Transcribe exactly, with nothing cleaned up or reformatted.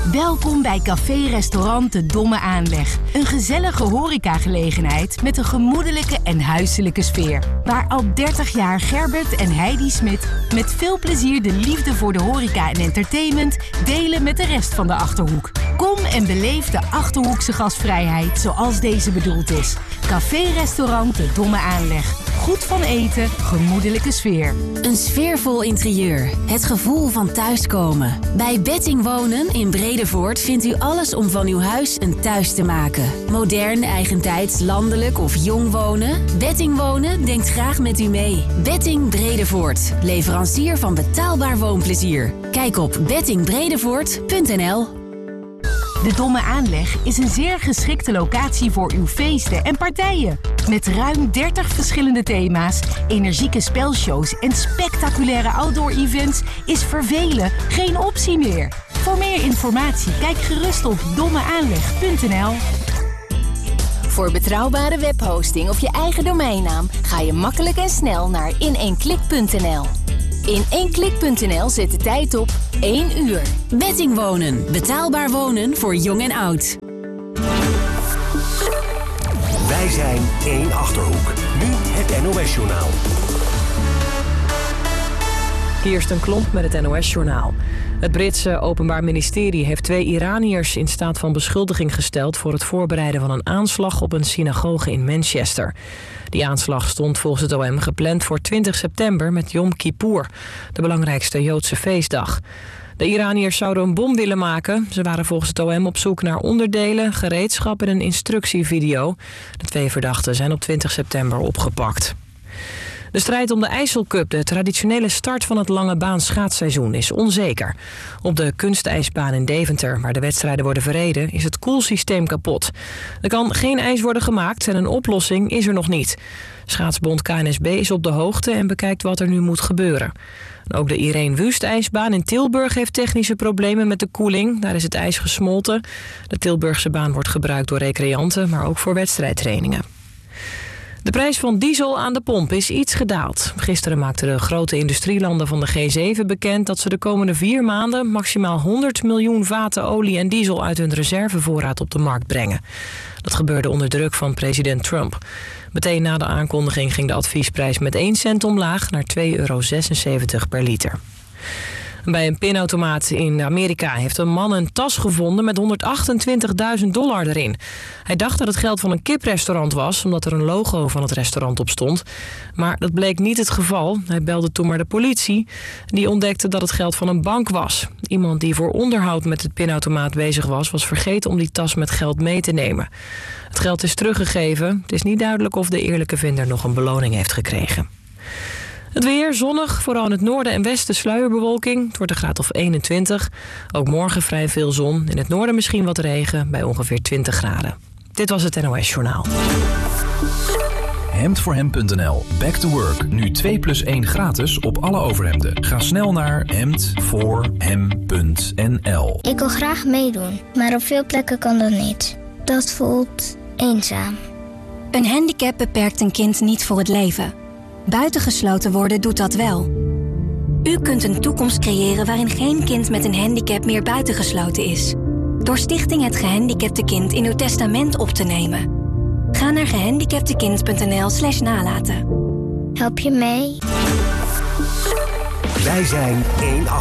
Welkom bij café-restaurant De Domme Aanleg. Een gezellige horecagelegenheid met een gemoedelijke en huiselijke sfeer. Waar al dertig jaar Gerbert en Heidi Smit met veel plezier de liefde voor de horeca en entertainment delen met de rest van de Achterhoek. Kom en beleef de Achterhoekse gastvrijheid zoals deze bedoeld is. Café-restaurant De Domme Aanleg. Goed van eten, gemoedelijke sfeer. Een sfeervol interieur. Het gevoel van thuiskomen. Bij Betting Wonen in Bredevoort vindt u alles om van uw huis een thuis te maken. Modern, eigentijds, landelijk of jong wonen? Betting Wonen denkt graag met u mee. Betting Bredevoort. Leverancier van betaalbaar woonplezier. Kijk op betting bredevoort punt n l. De Domme Aanleg is een zeer geschikte locatie voor uw feesten en partijen. Met ruim dertig verschillende thema's, energieke spelshows en spectaculaire outdoor-events is vervelen geen optie meer. Voor meer informatie kijk gerust op domme aanleg punt n l. Voor betrouwbare webhosting of je eigen domeinnaam ga je makkelijk en snel naar in één klik punt n l. in één klik punt n l zet de tijd op één uur. Betting Wonen. Betaalbaar wonen voor jong en oud. Wij zijn één Achterhoek. Nu het N O S-journaal. Kirsten Klomp met het N O S-journaal. Het Britse Openbaar Ministerie heeft twee Iraniërs in staat van beschuldiging gesteld voor het voorbereiden van een aanslag op een synagoge in Manchester. Die aanslag stond volgens het O M gepland voor twintig september met Yom Kippur, de belangrijkste Joodse feestdag. De Iraniërs zouden een bom willen maken. Ze waren volgens het O M op zoek naar onderdelen, gereedschap en een instructievideo. De twee verdachten zijn op twintig september opgepakt. De strijd om de IJsselcup, de traditionele start van het lange baan schaatsseizoen, is onzeker. Op de kunstijsbaan in Deventer, waar de wedstrijden worden verreden, is het koelsysteem kapot. Er kan geen ijs worden gemaakt en een oplossing is er nog niet. Schaatsbond K N S B is op de hoogte en bekijkt wat er nu moet gebeuren. Ook de Irene Wust-ijsbaan in Tilburg heeft technische problemen met de koeling. Daar is het ijs gesmolten. De Tilburgse baan wordt gebruikt door recreanten, maar ook voor wedstrijdtrainingen. De prijs van diesel aan de pomp is iets gedaald. Gisteren maakten de grote industrielanden van de G zeven bekend dat ze de komende vier maanden maximaal honderd miljoen vaten olie en diesel uit hun reservevoorraad op de markt brengen. Dat gebeurde onder druk van president Trump. Meteen na de aankondiging ging de adviesprijs met één cent omlaag naar twee euro zesenzeventig per liter. Bij een pinautomaat in Amerika heeft een man een tas gevonden met honderdachtentwintigduizend dollar erin. Hij dacht dat het geld van een kiprestaurant was, omdat er een logo van het restaurant op stond. Maar dat bleek niet het geval. Hij belde toen maar de politie. Die ontdekte dat het geld van een bank was. Iemand die voor onderhoud met het pinautomaat bezig was, was vergeten om die tas met geld mee te nemen. Het geld is teruggegeven. Het is niet duidelijk of de eerlijke vinder nog een beloning heeft gekregen. Het weer zonnig, vooral in het noorden en westen sluierbewolking. Het wordt een graad of eenentwintig. Ook morgen vrij veel zon. In het noorden misschien wat regen, bij ongeveer twintig graden. Dit was het N O S-journaal. hemd voor hem punt n l. Back to work. Nu twee plus één gratis op alle overhemden. Ga snel naar hemd voor hem punt n l. Ik wil graag meedoen, maar op veel plekken kan dat niet. Dat voelt eenzaam. Een handicap beperkt een kind niet voor het leven. Buitengesloten worden doet dat wel. U kunt een toekomst creëren waarin geen kind met een handicap meer buitengesloten is. Door Stichting Het Gehandicapte Kind in uw testament op te nemen. Ga naar gehandicaptekind punt n l slash nalaten. Help je mee? Wij zijn één